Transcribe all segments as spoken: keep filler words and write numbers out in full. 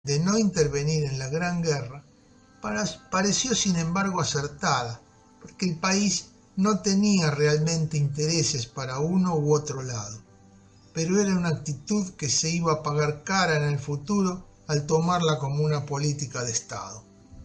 de no intervenir en la Gran Guerra pareció sin embargo acertada, porque el país no tenía realmente intereses para uno u otro lado, pero era una actitud que se iba a pagar cara en el futuro al tomarla como una política de Estado.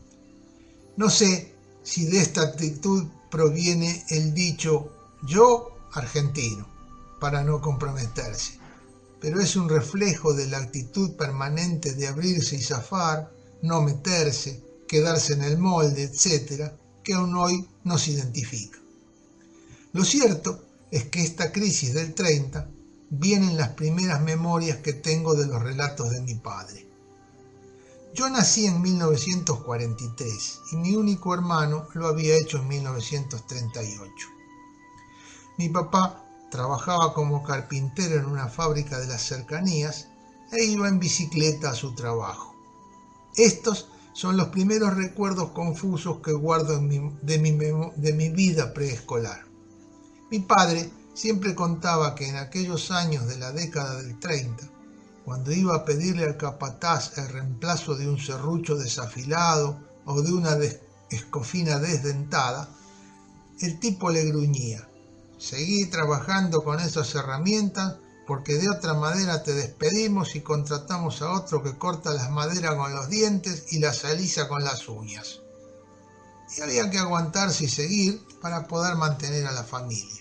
No sé si de esta actitud proviene el dicho "yo argentino", para no comprometerse, pero es un reflejo de la actitud permanente de abrirse y zafar, no meterse, quedarse en el molde, etcétera, que aún hoy nos identifica. Lo cierto es que esta crisis del treinta viene en las primeras memorias que tengo de los relatos de mi padre. Yo nací en mil novecientos cuarenta y tres y mi único hermano lo había hecho en mil novecientos treinta y ocho. Mi papá trabajaba como carpintero en una fábrica de las cercanías e iba en bicicleta a su trabajo. Estos son los primeros recuerdos confusos que guardo en mi, de, mi, de mi vida preescolar. Mi padre siempre contaba que en aquellos años de la década del treinta, cuando iba a pedirle al capataz el reemplazo de un serrucho desafilado o de una escofina desdentada, el tipo le gruñía: "Seguí trabajando con esas herramientas porque de otra manera te despedimos y contratamos a otro que corta las maderas con los dientes y las alisa con las uñas". Y había que aguantarse y seguir para poder mantener a la familia.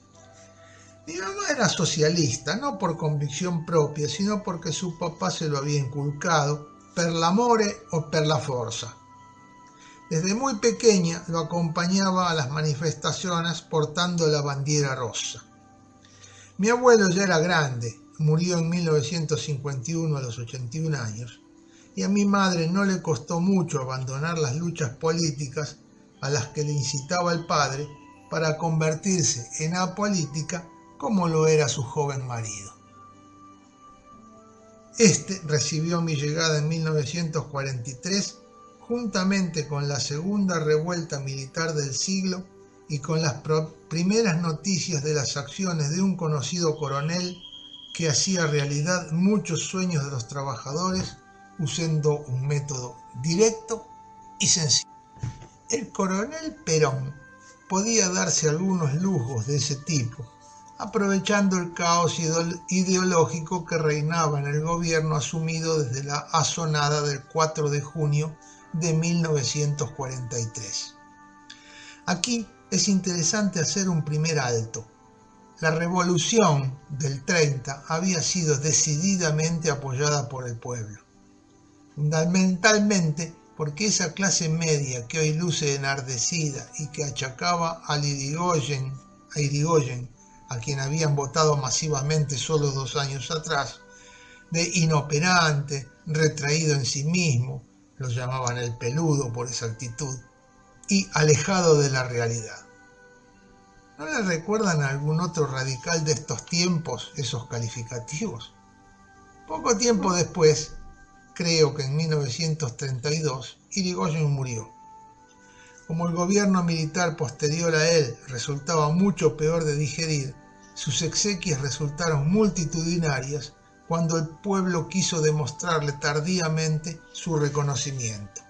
Mi mamá era socialista, no por convicción propia, sino porque su papá se lo había inculcado, per l'amore o per la forza. Desde muy pequeña lo acompañaba a las manifestaciones portando la bandera rosa. Mi abuelo ya era grande, murió en mil novecientos cincuenta y uno a los ochenta y un años, y a mi madre no le costó mucho abandonar las luchas políticas a las que le incitaba el padre para convertirse en apolítica como lo era su joven marido. Este recibió mi llegada en mil novecientos cuarenta y tres juntamente con la segunda revuelta militar del siglo y con las primeras noticias de las acciones de un conocido coronel que hacía realidad muchos sueños de los trabajadores usando un método directo y sencillo. El coronel Perón podía darse algunos lujos de ese tipo, aprovechando el caos ideológico que reinaba en el gobierno asumido desde la asonada del cuatro de junio de mil novecientos cuarenta y tres. Aquí es interesante hacer un primer alto. La revolución del treinta había sido decididamente apoyada por el pueblo, fundamentalmente porque esa clase media que hoy luce enardecida y que achacaba a Irigoyen, a Irigoyen, a quien habían votado masivamente solo dos años atrás, de inoperante, retraído en sí mismo, lo llamaban el peludo por esa actitud, y alejado de la realidad. ¿No le recuerdan a algún otro radical de estos tiempos esos calificativos? Poco tiempo después, creo que en mil novecientos treinta y dos, Irigoyen murió. Como el gobierno militar posterior a él resultaba mucho peor de digerir, sus exequias resultaron multitudinarias cuando el pueblo quiso demostrarle tardíamente su reconocimiento.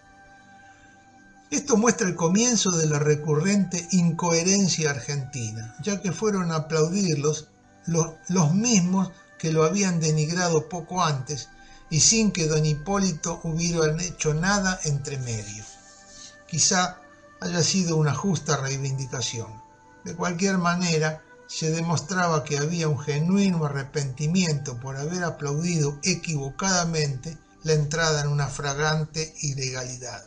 Esto muestra el comienzo de la recurrente incoherencia argentina, ya que fueron a aplaudirlos los, los mismos que lo habían denigrado poco antes y sin que don Hipólito hubieran hecho nada entre medio. Quizá haya sido una justa reivindicación. De cualquier manera, se demostraba que había un genuino arrepentimiento por haber aplaudido equivocadamente la entrada en una flagrante ilegalidad.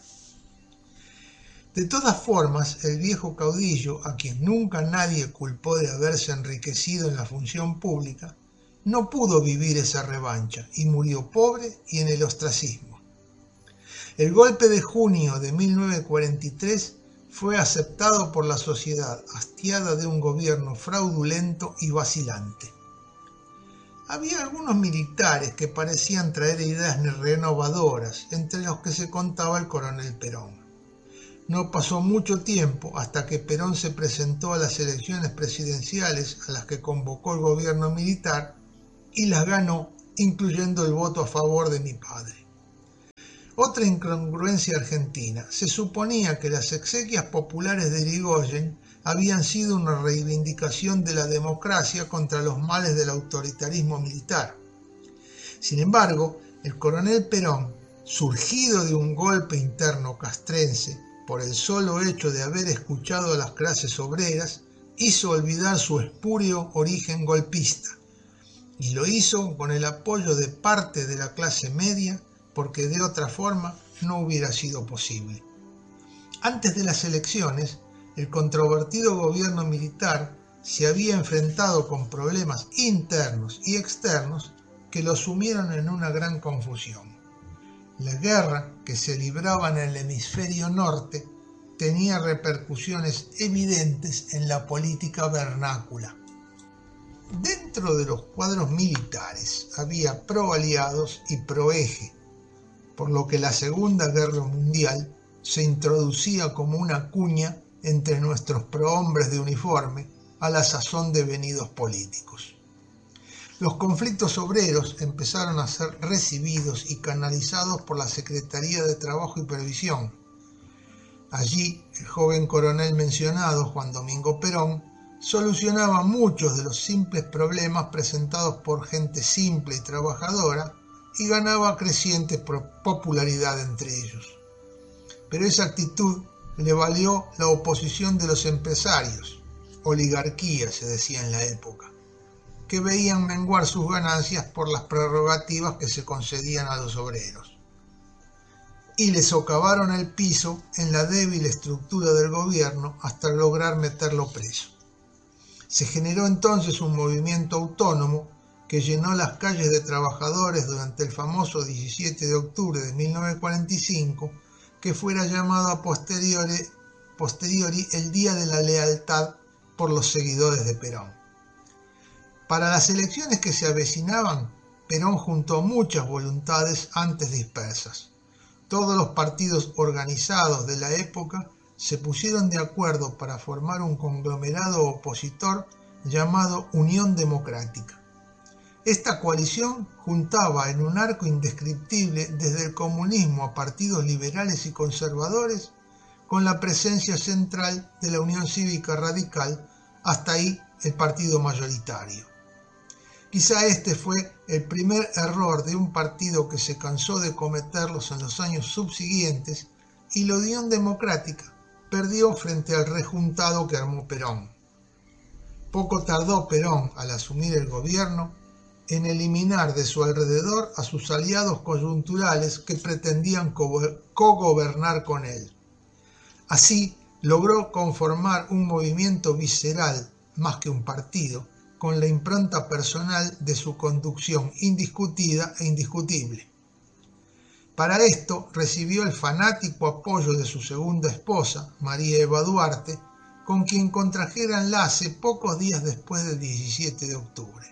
De todas formas, el viejo caudillo, a quien nunca nadie culpó de haberse enriquecido en la función pública, no pudo vivir esa revancha y murió pobre y en el ostracismo. El golpe de junio de mil novecientos cuarenta y tres fue aceptado por la sociedad hastiada de un gobierno fraudulento y vacilante. Había algunos militares que parecían traer ideas renovadoras, entre los que se contaba el coronel Perón. No pasó mucho tiempo hasta que Perón se presentó a las elecciones presidenciales a las que convocó el gobierno militar y las ganó, incluyendo el voto a favor de mi padre. Otra incongruencia argentina. Se suponía que las exequias populares de Irigoyen habían sido una reivindicación de la democracia contra los males del autoritarismo militar. Sin embargo, el coronel Perón, surgido de un golpe interno castrense por el solo hecho de haber escuchado a las clases obreras, hizo olvidar su espurio origen golpista, y lo hizo con el apoyo de parte de la clase media, porque de otra forma no hubiera sido posible. Antes de las elecciones, el controvertido gobierno militar se había enfrentado con problemas internos y externos que lo sumieron en una gran confusión. La guerra que se libraba en el hemisferio norte tenía repercusiones evidentes en la política vernácula. Dentro de los cuadros militares había pro-aliados y pro-eje, por lo que la Segunda Guerra Mundial se introducía como una cuña entre nuestros prohombres de uniforme, a la sazón devenidos políticos. Los conflictos obreros empezaron a ser recibidos y canalizados por la Secretaría de Trabajo y Previsión. Allí, el joven coronel mencionado, Juan Domingo Perón, solucionaba muchos de los simples problemas presentados por gente simple y trabajadora y ganaba creciente popularidad entre ellos. Pero esa actitud le valió la oposición de los empresarios, oligarquía se decía en la época, que veían menguar sus ganancias por las prerrogativas que se concedían a los obreros. Y le socavaron el piso en la débil estructura del gobierno hasta lograr meterlo preso. Se generó entonces un movimiento autónomo que llenó las calles de trabajadores durante el famoso diecisiete de octubre de mil novecientos cuarenta y cinco, que fuera llamado a posteriori, posteriori el Día de la Lealtad por los seguidores de Perón. Para las elecciones que se avecinaban, Perón juntó muchas voluntades antes dispersas. Todos los partidos organizados de la época se pusieron de acuerdo para formar un conglomerado opositor llamado Unión Democrática. Esta coalición juntaba en un arco indescriptible desde el comunismo a partidos liberales y conservadores, con la presencia central de la Unión Cívica Radical, hasta ahí el partido mayoritario. Quizá este fue el primer error de un partido que se cansó de cometerlos en los años subsiguientes, y la Unión Democrática perdió frente al rejuntado que armó Perón. Poco tardó Perón, al asumir el gobierno, en eliminar de su alrededor a sus aliados coyunturales que pretendían cogobernar con él. Así logró conformar un movimiento visceral, más que un partido, con la impronta personal de su conducción indiscutida e indiscutible. Para esto recibió el fanático apoyo de su segunda esposa, María Eva Duarte, con quien contrajera enlace pocos días después del diecisiete de octubre.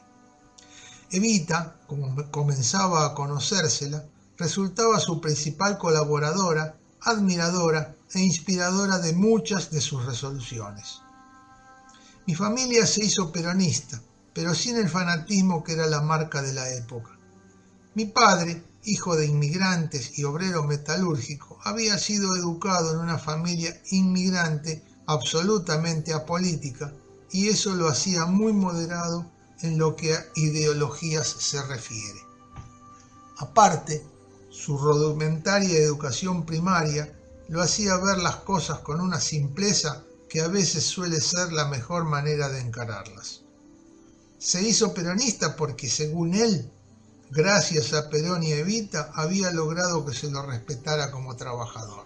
Evita, como comenzaba a conocérsela, resultaba su principal colaboradora, admiradora e inspiradora de muchas de sus resoluciones. Mi familia se hizo peronista, pero sin el fanatismo que era la marca de la época. Mi padre, hijo de inmigrantes y obrero metalúrgico, había sido educado en una familia inmigrante absolutamente apolítica, y eso lo hacía muy moderado en lo que a ideologías se refiere. Aparte, su rudimentaria educación primaria lo hacía ver las cosas con una simpleza que a veces suele ser la mejor manera de encararlas. Se hizo peronista porque, según él, gracias a Perón y Evita, había logrado que se lo respetara como trabajador.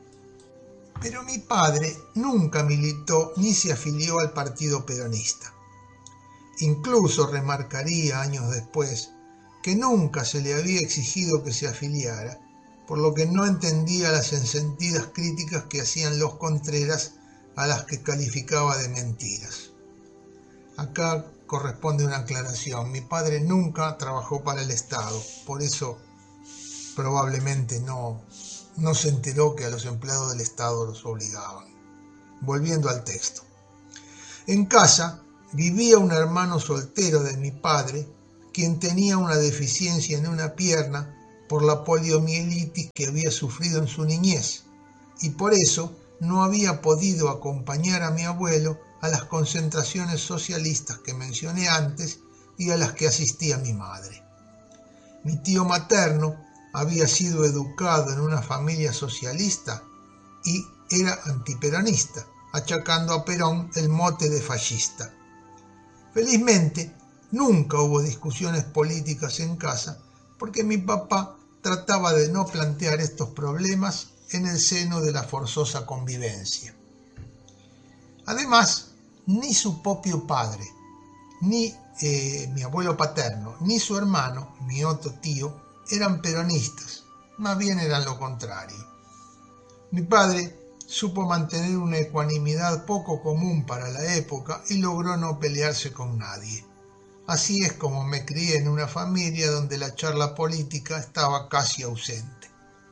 Pero mi padre nunca militó ni se afilió al partido peronista. Incluso remarcaría años después que nunca se le había exigido que se afiliara, por lo que no entendía las ensentidas críticas que hacían los Contreras, a las que calificaba de mentiras. Acá corresponde una aclaración. Mi padre nunca trabajó para el Estado, por eso probablemente no, no se enteró que a los empleados del Estado los obligaban. Volviendo al texto. En casa vivía un hermano soltero de mi padre, quien tenía una deficiencia en una pierna, por la poliomielitis que había sufrido en su niñez, y por eso no había podido acompañar a mi abuelo a las concentraciones socialistas que mencioné antes y a las que asistía mi madre. Mi tío materno había sido educado en una familia socialista y era antiperonista, achacando a Perón el mote de fascista. Felizmente, nunca hubo discusiones políticas en casa porque mi papá trataba de no plantear estos problemas en el seno de la forzosa convivencia. Además, ni su propio padre, ni eh, mi abuelo paterno, ni su hermano, mi otro tío, eran peronistas, más bien eran lo contrario. Mi padre supo mantener una ecuanimidad poco común para la época y logró no pelearse con nadie. Así es como me crié en una familia donde la charla política estaba casi ausente.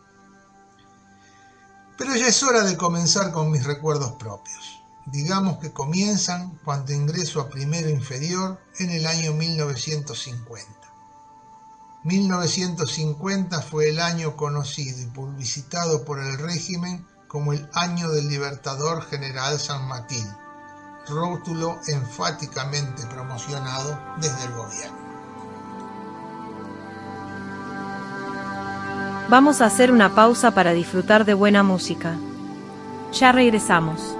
Pero ya es hora de comenzar con mis recuerdos propios. Digamos que comienzan cuando ingreso a primero inferior en el año mil novecientos cincuenta. mil novecientos cincuenta fue el año conocido y publicitado por el régimen como el año del Libertador General San Martín, rótulo enfáticamente promocionado desde el gobierno. Vamos a hacer una pausa para disfrutar de buena música. Ya regresamos.